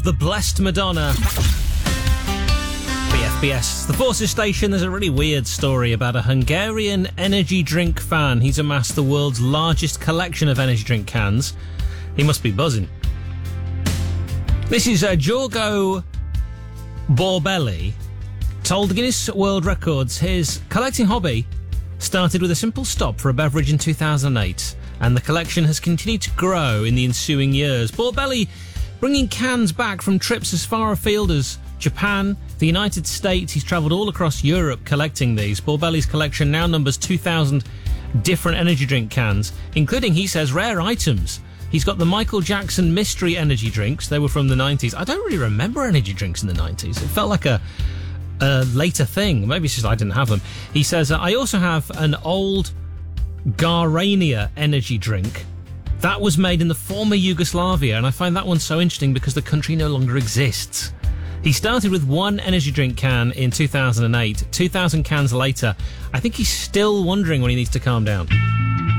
The Blessed Madonna. BFBS, the Forces Station. There's a really weird story about a Hungarian energy drink fan. He's amassed the world's largest collection of energy drink cans. He must be buzzing. This is Giorgio Borbelli told Guinness World Records his collecting hobby started with a simple stop for a beverage in 2008, and the collection has continued to grow in the ensuing years. Borbelli bringing cans back from trips as far afield as Japan, the United States. He's travelled all across Europe collecting these. Borbelli's collection now numbers 2,000 different energy drink cans, including, he says, rare items. He's got the Michael Jackson mystery energy drinks. They were from the 90s. I don't really remember energy drinks in the 90s. It felt like a later thing. Maybe it's just I didn't have them. He says, I also have an old Garania energy drink. That was made in the former Yugoslavia, and I find that one so interesting because the country no longer exists. He started with one energy drink can in 2008. 2,000 cans later, I think he's still wondering when he needs to calm down.